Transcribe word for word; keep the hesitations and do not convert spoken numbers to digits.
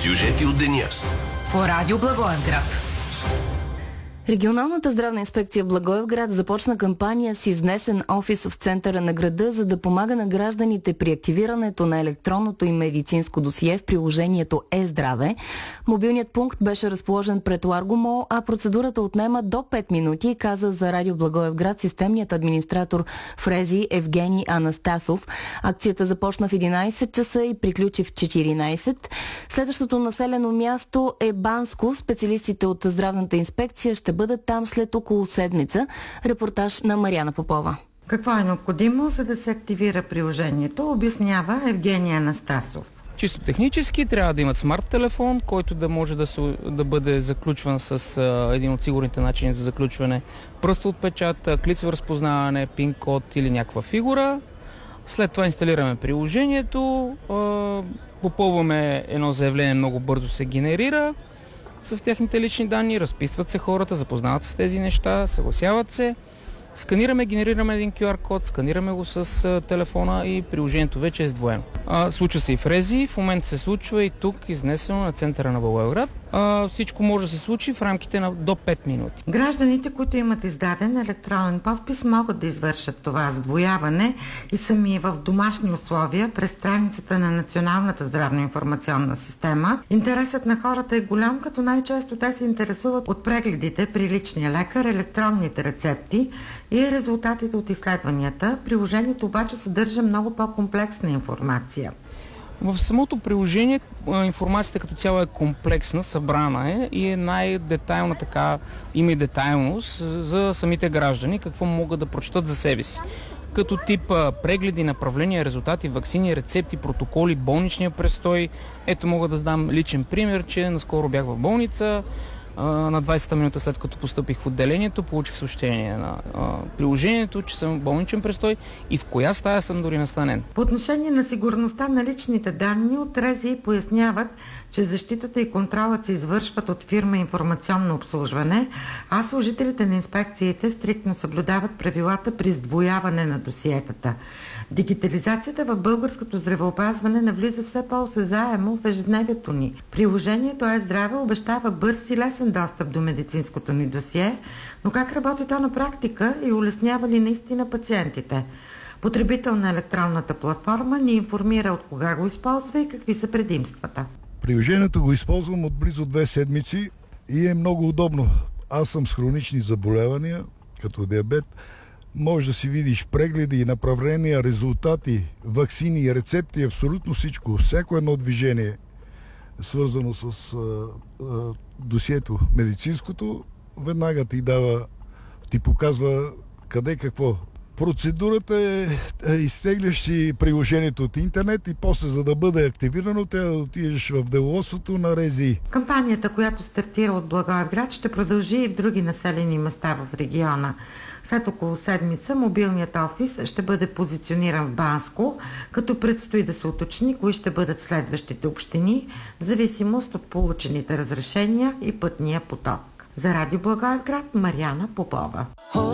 Сюжети от деня. По радио Благоевград. Регионалната здравна инспекция в Благоевград започна кампания с изнесен офис в центъра на града, за да помага на гражданите при активирането на електронното и медицинско досие в приложението Е-здраве. Мобилният пункт беше разположен пред Ларго Мол, а процедурата отнема до пет минути, каза за радио Благоевград системният администратор в РЕЗИ Евгений Анастасов. Акцията започна в единайсет часа и приключи в четиринайсет. Следващото населено място е Банско. Специалистите от здравната инспекция ще бъдат там след около седмица. Репортаж на Мариана Попова. Какво е необходимо, за да се активира приложението, обяснява Евгений Анастасов. Чисто технически трябва да имат смарт телефон, който да може да, се, да бъде заключван с а, един от сигурните начини за заключване. Пръстов отпечатък, лицево разпознаване, пин код или някаква фигура. След това инсталираме приложението, а, попълваме едно заявление, много бързо се генерира с техните лични данни, разписват се хората, запознават се с тези неща, съгласяват се. Сканираме, генерираме един кю ар код, сканираме го с а, телефона и приложението вече е сдвоено. А, случва се и в РЕЗИ, в момента се случва и тук, изнесено на центъра на Благоевград. А, всичко може да се случи в рамките на до пет минути. Гражданите, които имат издаден електронен подпис, могат да извършат това сдвояване и сами в домашни условия през страницата на Националната здравна информационна система. Интересът на хората е голям, като най-често те се интересуват от прегледите при личния лекар, електронните рецепти и резултатите от изследванията. Приложението обаче съдържа много по-комплексна информация. В самото приложение информацията като цяло е комплексна, събрана е и е най-детайлна, така има и детайлност за самите граждани, какво могат да прочитат за себе си. Като тип прегледи, направления, резултати, ваксини, рецепти, протоколи, болничния престой. Ето мога да дам личен пример, че наскоро бях в болница. На двайсета минута след като постъпих в отделението, получих съобщение на а, приложението, че съм в болничен престой и в коя стая съм дори настанен. По отношение на сигурността на личните данни, от РЕЗИ поясняват, че защитата и контролът се извършват от фирма информационно обслужване, а служителите на инспекциите стриктно съблюдават правилата при сдвояване на досиетата. Дигитализацията в българското здравеопазване навлиза все по-осезаемо в ежедневието ни. Приложението Е-здраве обещава бърз и лесен достъп до медицинското ни досие, но как работи то на практика и улеснява ли наистина пациентите? Потребител на електронната платформа ни информира от кога го използва и какви са предимствата. Приложението го използвам от близо две седмици и е много удобно. Аз съм с хронични заболявания, като диабет. Може да си видиш прегледи, направления, резултати, ваксини, рецепти, абсолютно всичко. Всяко едно движение, свързано с а, а, досието медицинското, веднага ти дава, ти показва къде какво. Процедурата е, е изтегляш си приложението от интернет и после, за да бъде активирано, трябва да отидеш в деловодството на РЕЗИ. Кампанията, която стартира от Благоевград, ще продължи и в други населени места в региона. След около седмица мобилният офис ще бъде позициониран в Банско, като предстои да се уточни кои ще бъдат следващите общини, в зависимост от получените разрешения и пътния поток. За радио Благоевград, Мариана Попова.